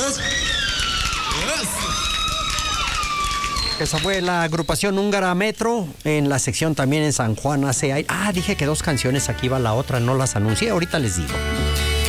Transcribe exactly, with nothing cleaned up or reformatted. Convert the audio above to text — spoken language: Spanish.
Esa fue la agrupación húngara Metro, en la sección también en San Juan hace... Ah, dije que dos canciones, aquí va la otra, no las anuncié, ahorita les digo.